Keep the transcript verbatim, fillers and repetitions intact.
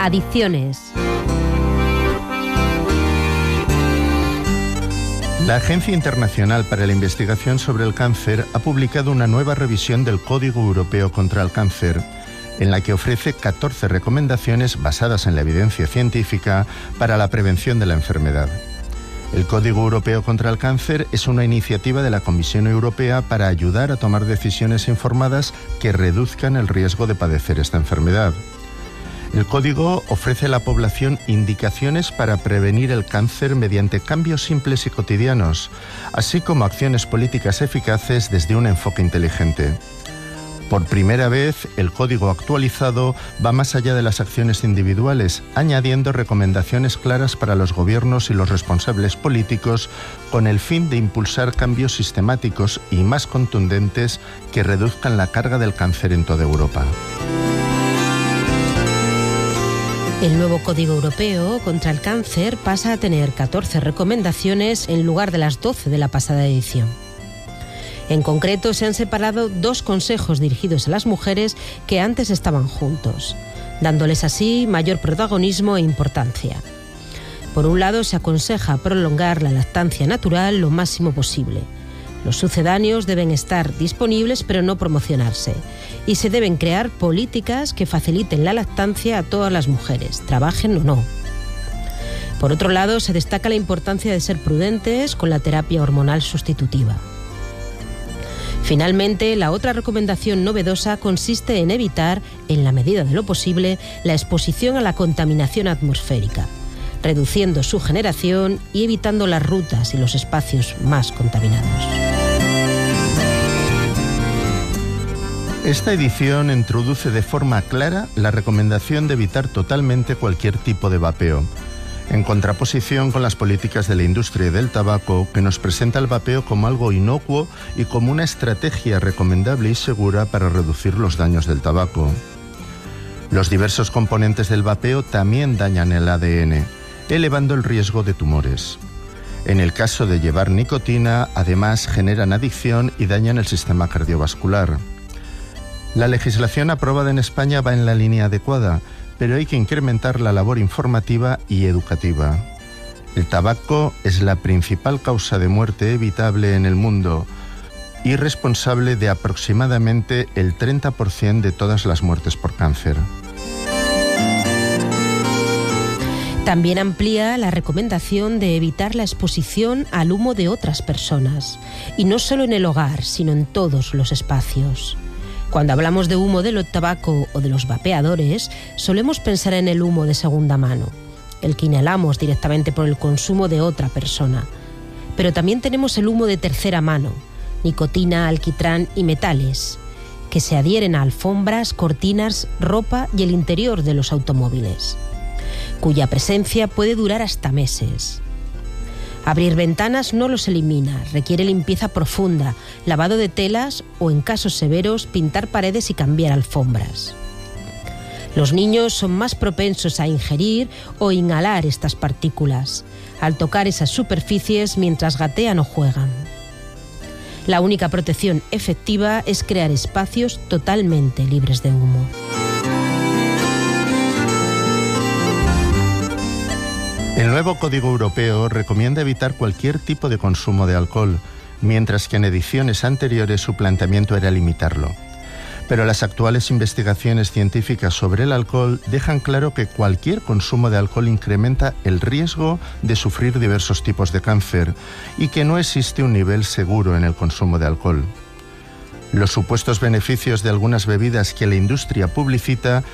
Adicciones. La Agencia Internacional para la Investigación sobre el Cáncer ha publicado una nueva revisión del Código Europeo contra el Cáncer, en la que ofrece catorce recomendaciones basadas en la evidencia científica para la prevención de la enfermedad. El Código Europeo contra el Cáncer es una iniciativa de la Comisión Europea para ayudar a tomar decisiones informadas que reduzcan el riesgo de padecer esta enfermedad. El código ofrece a la población indicaciones para prevenir el cáncer mediante cambios simples y cotidianos, así como acciones políticas eficaces desde un enfoque inteligente. Por primera vez, el código actualizado va más allá de las acciones individuales, añadiendo recomendaciones claras para los gobiernos y los responsables políticos con el fin de impulsar cambios sistemáticos y más contundentes que reduzcan la carga del cáncer en toda Europa. El nuevo Código Europeo contra el Cáncer pasa a tener catorce recomendaciones en lugar de las doce de la pasada edición. En concreto, se han separado dos consejos dirigidos a las mujeres que antes estaban juntos, dándoles así mayor protagonismo e importancia. Por un lado, se aconseja prolongar la lactancia natural lo máximo posible. Los sucedáneos deben estar disponibles pero no promocionarse, y se deben crear políticas que faciliten la lactancia a todas las mujeres, trabajen o no. Por otro lado, se destaca la importancia de ser prudentes con la terapia hormonal sustitutiva. Finalmente, la otra recomendación novedosa consiste en evitar, en la medida de lo posible, la exposición a la contaminación atmosférica, reduciendo su generación y evitando las rutas y los espacios más contaminados. Esta edición introduce de forma clara la recomendación de evitar totalmente cualquier tipo de vapeo, en contraposición con las políticas de la industria del tabaco, que nos presenta el vapeo como algo inocuo y como una estrategia recomendable y segura para reducir los daños del tabaco. Los diversos componentes del vapeo también dañan el A D N, elevando el riesgo de tumores. En el caso de llevar nicotina, además generan adicción y dañan el sistema cardiovascular. La legislación aprobada en España va en la línea adecuada, pero hay que incrementar la labor informativa y educativa. El tabaco es la principal causa de muerte evitable en el mundo y responsable de aproximadamente el treinta por ciento de todas las muertes por cáncer. También amplía la recomendación de evitar la exposición al humo de otras personas, y no solo en el hogar, sino en todos los espacios. Cuando hablamos de humo del tabaco o de los vapeadores, solemos pensar en el humo de segunda mano, el que inhalamos directamente por el consumo de otra persona. Pero también tenemos el humo de tercera mano, nicotina, alquitrán y metales, que se adhieren a alfombras, cortinas, ropa y el interior de los automóviles, cuya presencia puede durar hasta meses. Abrir ventanas no los elimina, requiere limpieza profunda, lavado de telas o, en casos severos, pintar paredes y cambiar alfombras. Los niños son más propensos a ingerir o inhalar estas partículas, al tocar esas superficies mientras gatean o juegan. La única protección efectiva es crear espacios totalmente libres de humo. El nuevo Código Europeo recomienda evitar cualquier tipo de consumo de alcohol, mientras que en ediciones anteriores su planteamiento era limitarlo. Pero las actuales investigaciones científicas sobre el alcohol dejan claro que cualquier consumo de alcohol incrementa el riesgo de sufrir diversos tipos de cáncer y que no existe un nivel seguro en el consumo de alcohol. Los supuestos beneficios de algunas bebidas que la industria publicita